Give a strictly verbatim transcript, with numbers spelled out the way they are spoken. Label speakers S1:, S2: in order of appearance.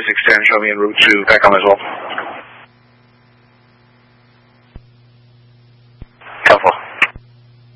S1: six ten, show me en route to Peckham as well.